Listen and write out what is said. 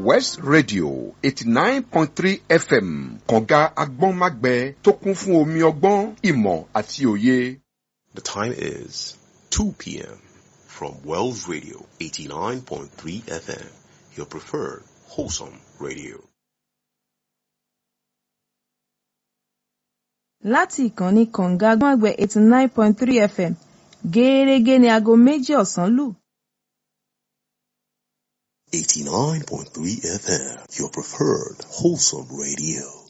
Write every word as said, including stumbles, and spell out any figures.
West Radio eighty nine point three F M kànga agbọ́nmágbẹ tó kún fún omi ọgbọ́n ìmọ̀ àti òye. The time is two p.m. from Wells Radio eighty nine point three F M, your preferred wholesome radio. Láti ìkànnì kànga agbọ́nmágbẹ eighty nine point three F M, gẹ́rẹ́gẹ́ ni aago méjì ọ̀sán lù. eighty nine point three F M, your preferred wholesome radio.